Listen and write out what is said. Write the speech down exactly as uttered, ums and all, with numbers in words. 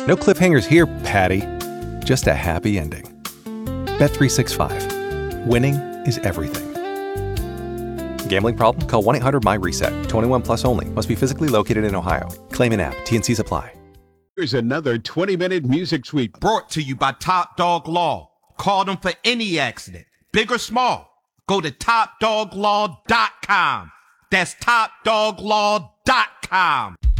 No cliffhangers here, Patty. Just a happy ending. Bet three sixty-five. Winning is everything. Gambling problem? Call one eight hundred my reset. twenty-one plus only. Must be physically located in Ohio. Claim in app. T N Cs apply. Here's another twenty-minute music suite brought to you by Top Dog Law. Call them for any accident, big or small. Go to top dog law dot com. That's top dog law dot com.